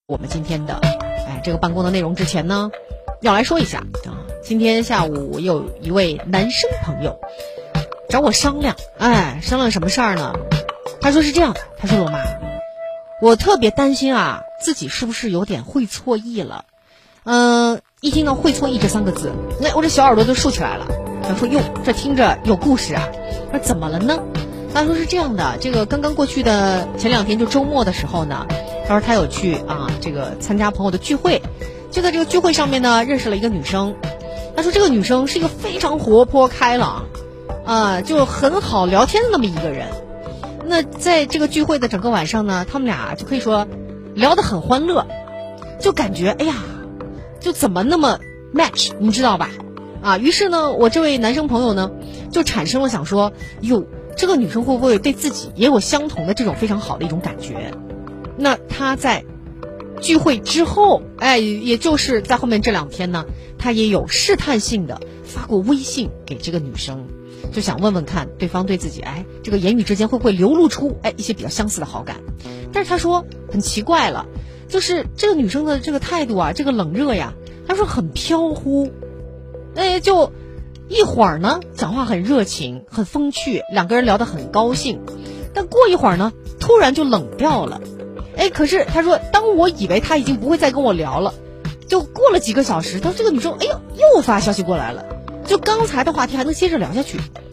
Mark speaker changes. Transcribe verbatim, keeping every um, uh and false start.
Speaker 1: 我们今天的哎这个办公的内容之前呢，要来说一下啊，今天下午有一位男生朋友找我商量，哎，商量什么事儿呢？他说是这样的，他说罗妈，我特别担心啊，自己是不是有点会错意了？嗯、呃，一听到会错意这三个字，那我这小耳朵就竖起来了。他说哟，这听着有故事啊。那怎么了呢？他说是这样的，这个刚刚过去的前两天就周末的时候呢，他说他有去啊这个参加朋友的聚会，就在这个聚会上面呢认识了一个女生。他说这个女生是一个非常活泼开朗啊，就很好聊天的那么一个人。那在这个聚会的整个晚上呢，他们俩就可以说聊得很欢乐，就感觉哎呀，就怎么那么 match， 你知道吧？啊，于是呢，我这位男生朋友呢，就产生了想说，哟，这个女生会不会对自己也有相同的这种非常好的一种感觉？那他在聚会之后，哎，也就是在后面这两天呢，他也有试探性的发过微信给这个女生，就想问问看对方对自己，哎，这个言语之间会不会流露出哎一些比较相似的好感？但是他说很奇怪了，就是这个女生的这个态度啊，这个冷热呀，他说很飘忽。哎，就一会儿呢，讲话很热情，很风趣，两个人聊得很高兴，但过一会儿呢，突然就冷掉了。哎，可是他说，当我以为他已经不会再跟我聊了，就过了几个小时，他说这个女生，哎呦，又发消息过来了，就刚才的话题还能接着聊下去。